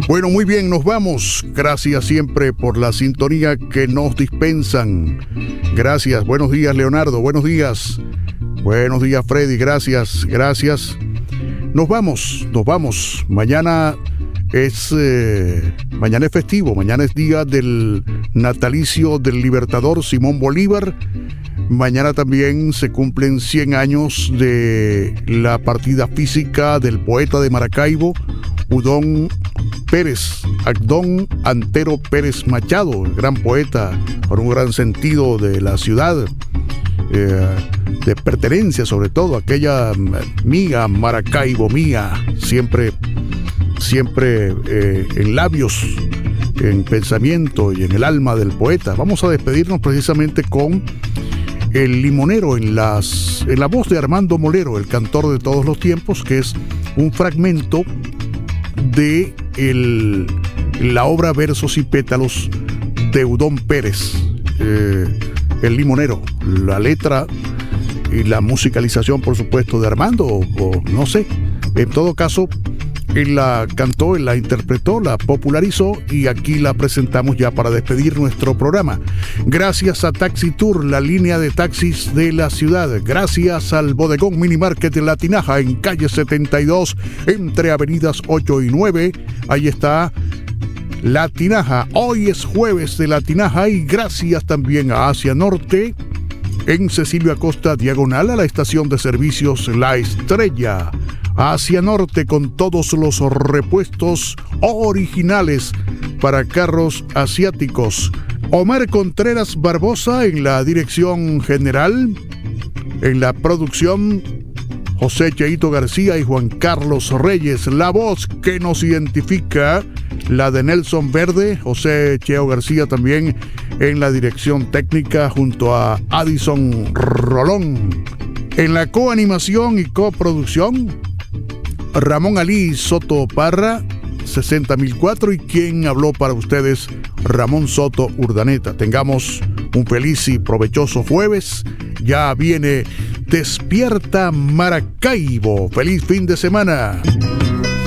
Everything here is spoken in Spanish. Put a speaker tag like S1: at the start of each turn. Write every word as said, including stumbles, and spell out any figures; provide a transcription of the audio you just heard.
S1: Bueno, muy bien, nos vamos. Gracias siempre por la sintonía que nos dispensan. Gracias. Buenos días, Leonardo. Buenos días. Buenos días, Freddy. Gracias, gracias. Nos vamos, nos vamos. Mañana es, eh, mañana es festivo. Mañana es día del natalicio del libertador Simón Bolívar. Mañana también se cumplen cien años de la partida física del poeta de Maracaibo, Udón Pérez, Agdón Antero Pérez Machado, el gran poeta con un gran sentido de la ciudad, eh, de pertenencia sobre todo, aquella mía, Maracaibo mía, siempre, siempre eh, en labios, en pensamiento y en el alma del poeta. Vamos a despedirnos precisamente con El Limonero, en, las, en la voz de Armando Molero, el cantor de todos los tiempos, que es un fragmento de el, la obra Versos y Pétalos de Udón Pérez, eh, El Limonero. La letra y la musicalización, por supuesto, de Armando, o, o no sé. En todo caso, él la cantó, él la interpretó, la popularizó y aquí la presentamos ya para despedir nuestro programa. Gracias a Taxi Tour, la línea de taxis de la ciudad. Gracias al Bodegón Mini Market de La Tinaja en calle setenta y dos entre avenidas ocho y nueve. Ahí está La Tinaja. Hoy es jueves de La Tinaja y gracias también a Asia Norte en Cecilio Acosta, diagonal a la estación de servicios La Estrella. Asia Norte, con todos los repuestos originales para carros asiáticos. Omar Contreras Barbosa en la dirección general. En la producción, José Cheito García y Juan Carlos Reyes. La voz que nos identifica, la de Nelson Verde. José Cheo García también en la dirección técnica junto a Addison Rolón. En la coanimación y coproducción, Ramón Alí Soto Parra, sesenta mil cuatro, y quien habló para ustedes, Ramón Soto Urdaneta. Tengamos un feliz y provechoso jueves. Ya viene Despierta Maracaibo. Feliz fin de semana.